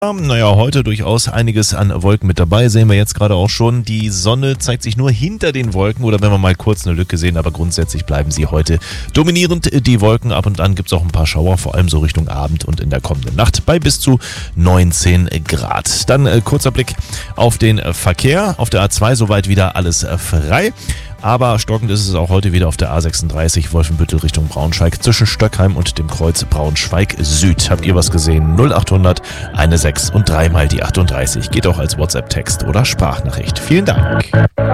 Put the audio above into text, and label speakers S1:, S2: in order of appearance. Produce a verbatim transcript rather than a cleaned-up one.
S1: Naja, heute durchaus einiges an Wolken mit dabei, sehen wir jetzt gerade auch schon. Die Sonne zeigt sich nur hinter den Wolken oder wenn wir mal kurz eine Lücke sehen, aber grundsätzlich bleiben sie heute dominierend, die Wolken. Ab und an gibt es auch ein paar Schauer, vor allem so Richtung Abend und in der kommenden Nacht bei bis zu neunzehn Grad. Dann äh, kurzer Blick auf den Verkehr. Auf der A zwei soweit wieder alles äh, frei. Aber stockend ist es auch heute wieder auf der A sechsunddreißig Wolfenbüttel Richtung Braunschweig zwischen Stöckheim und dem Kreuz Braunschweig Süd. Habt ihr was gesehen? null achthundert sechzehn und dreimal die achtunddreißig. Geht auch als WhatsApp-Text oder Sprachnachricht. Vielen Dank.